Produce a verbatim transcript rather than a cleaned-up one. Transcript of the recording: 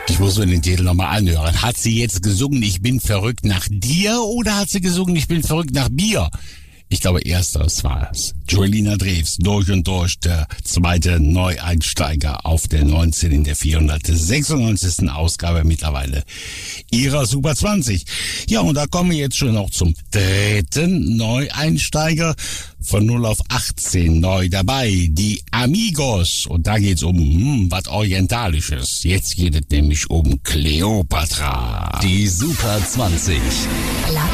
Ich muss mir den Titel nochmal anhören. Hat sie jetzt gesungen, ich bin verrückt nach dir, oder hat sie gesungen, ich bin verrückt nach Bier? Ich glaube, ersteres war es. Joelina Drews, durch und durch, der zweite Neueinsteiger auf der neunzehn in der vierhundertsechsundneunzigsten Ausgabe mittlerweile ihrer Super zwanzig. Ja, und da kommen wir jetzt schon noch zum dritten Neueinsteiger. Von null auf achtzehn neu dabei, die Amigos. Und da geht's um hm, was Orientalisches. Jetzt geht es nämlich um Kleopatra. Die Super zwanzig.